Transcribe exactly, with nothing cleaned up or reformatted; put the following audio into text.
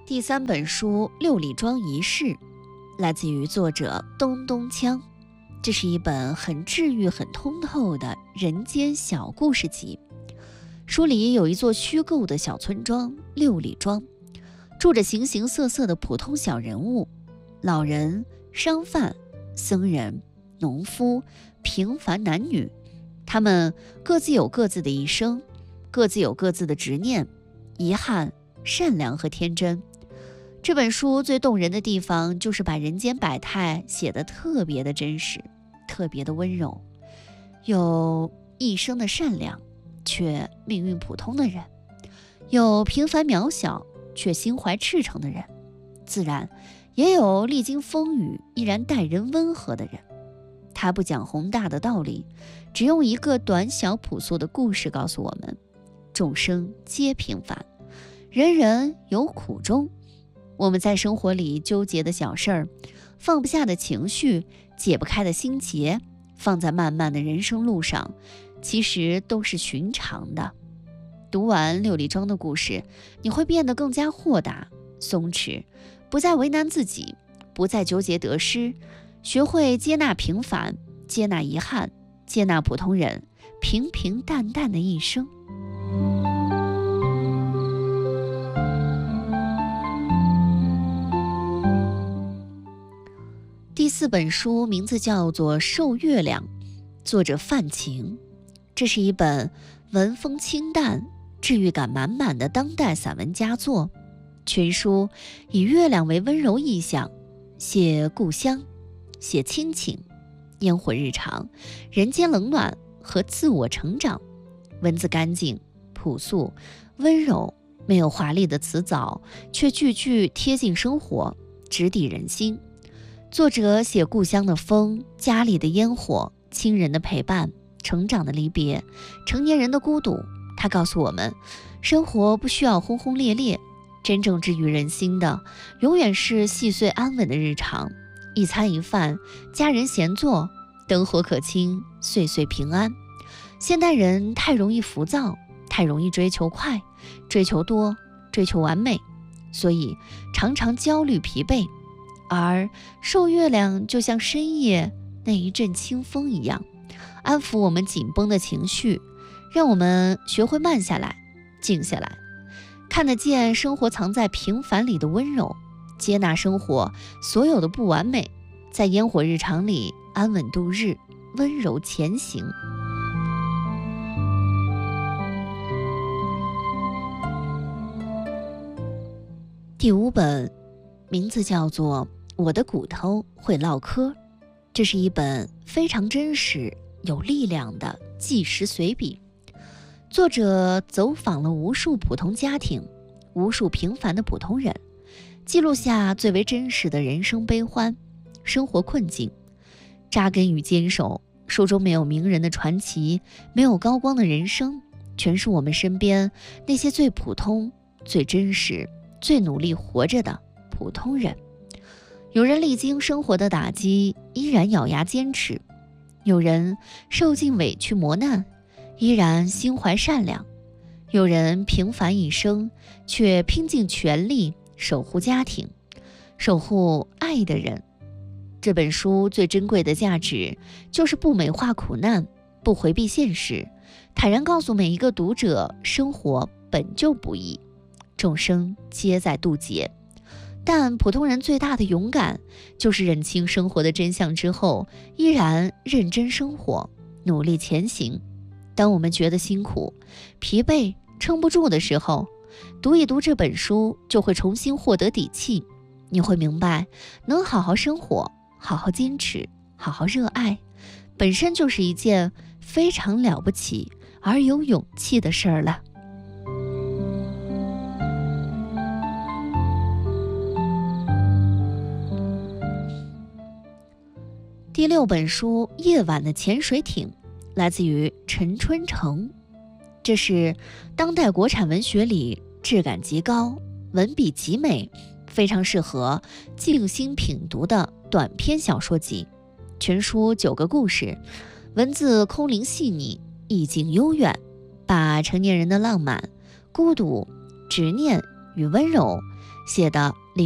第三本书《六里庄遗事》，来自于作者东东锵。这是一本很治愈、很通透的人间小故事集。书里有一座虚构的小村庄六里庄，住着形形色色的普通小人物，老人、商贩、僧人、农夫、平凡男女，他们各自有各自的一生，各自有各自的执念、遗憾、善良和天真。这本书最动人的地方就是把人间百态写得特别的真实，特别的温柔。有一生的善良却命运普通的人，有平凡渺小却心怀赤诚的人，自然也有历经风雨依然待人温和的人。他不讲宏大的道理，只用一个短小朴素的故事告诉我们，众生皆平凡，人人有苦衷。我们在生活里纠结的小事儿，放不下的情绪，解不开的心结，放在漫漫的人生路上，其实都是寻常的。读完六里庄的故事，你会变得更加豁达、松弛，不再为难自己，不再纠结得失，学会接纳平凡，接纳遗憾，接纳普通人平平淡淡的一生。第四本书名字叫做《瘦月亮》，作者范晴。这是一本文风清淡、治愈感满满的当代散文佳作。全书以月亮为温柔意象，写故乡，写亲情，烟火日常，人间冷暖和自我成长。文字干净、朴素、温柔，没有华丽的辞藻，却句句贴近生活，直抵人心。作者写故乡的风，家里的烟火，亲人的陪伴，成长的离别，成年人的孤独。他告诉我们，生活不需要轰轰烈烈，真正治愈人心的永远是细碎安稳的日常，一餐一饭，家人闲坐，灯火可亲，岁岁平安。现代人太容易浮躁，太容易追求快，追求多，追求完美，所以常常焦虑疲惫。而瘦月亮就像深夜那一阵清风一样，安抚我们紧绷的情绪，让我们学会慢下来，静下来，看得见生活藏在平凡里的温柔，接纳生活所有的不完美，在烟火日常里安稳度日，温柔前行。第五本名字叫做我的骨头会唠嗑，这是一本非常真实有力量的纪实随笔。作者走访了无数普通家庭，无数平凡的普通人，记录下最为真实的人生悲欢、生活困境。扎根与坚守，书中没有名人的传奇，没有高光的人生，全是我们身边那些最普通、最真实、最努力活着的普通人。有人历经生活的打击，依然咬牙坚持；有人受尽委屈磨难，依然心怀善良；有人平凡一生，却拼尽全力守护家庭，守护爱的人。这本书最珍贵的价值，就是不美化苦难，不回避现实，坦然告诉每一个读者，生活本就不易，众生皆在渡劫。但普通人最大的勇敢，就是认清生活的真相之后，依然认真生活，努力前行。当我们觉得辛苦、疲惫、撑不住的时候，读一读这本书，就会重新获得底气。你会明白，能好好生活，好好坚持，好好热爱，本身就是一件非常了不起而有勇气的事儿了。第六本书《夜晚的潜水艇》，来自于陈春成。这是当代国产文学里质感极高、文笔极美，非常适合静心品读的短篇小说集。全书九个故事，文字空灵细腻，意境悠远，把成年人的浪漫、孤独、执念与温柔，写的